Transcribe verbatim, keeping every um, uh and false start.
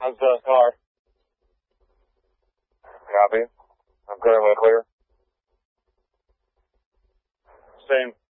How's the car? Copy. I'm currently clear. Same.